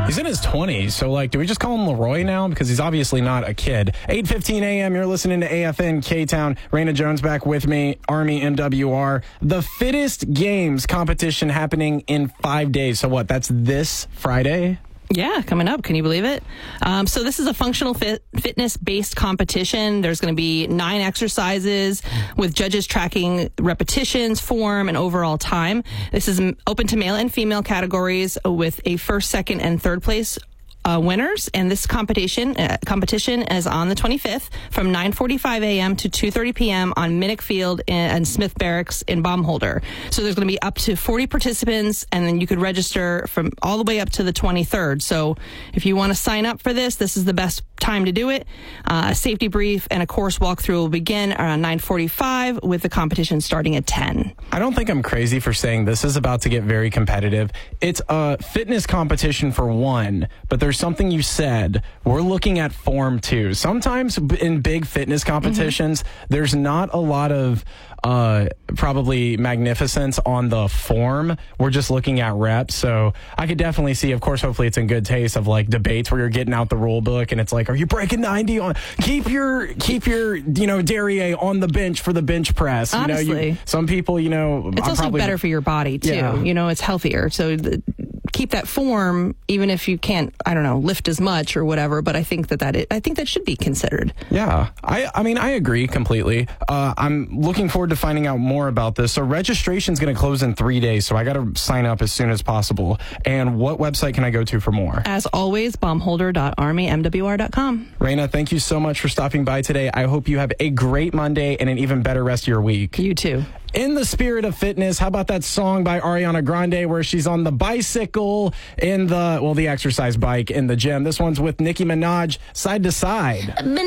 He's in his 20s, so, like, do we just call him Leroy now? Because he's obviously not a kid. 8:15 a.m., you're listening to AFN K-Town. Raina Jones back with me, Army MWR. The Fittest Games competition happening in 5 days. So what, that's this Friday? Yeah, coming up. Can you believe it? So this is a functional fitness-based competition. There's going to be 9 exercises with judges tracking repetitions, form, and overall time. This is open to male and female categories with a first, second, and third place winners, and this competition is on the 25th from 9:45 a.m. to 2:30 p.m. on Minnick Field and Smith Barracks in Baumholder. So there's going to be up to 40 participants, and then you could register from all the way up to the 23rd. So if you want to sign up for this is the best time to do it. A safety brief and a course walkthrough will begin around 9:45 with the competition starting at 10. I don't think I'm crazy for saying this is about to get very competitive. It's a fitness competition for one, but there's something you said. We're looking at form too. Sometimes in big fitness competitions, there's not a lot of probably magnificence on the form. We're just looking at reps. So I could definitely see, of course, hopefully it's in good taste, of like debates where you're getting out the rule book and it's like, are you breaking 90 on? Keep your derriere on the bench for the bench press. Honestly, some people, it's also better for your body too. Yeah. It's healthier. So keep that form, even if you can't, lift as much or whatever. But I think that should be considered. Yeah, I agree completely. I'm looking forward to finding out more about this. So registration's going to close in 3 days, so I got to sign up as soon as possible. And what website can I go to for more? As always, baumholder.armymwr.com. Raina, thank you so much for stopping by today. I hope you have a great Monday and an even better rest of your week. You too. In the spirit of fitness, how about that song by Ariana Grande where she's on the bicycle in the exercise bike in the gym? This one's with Nicki Minaj, Side to Side.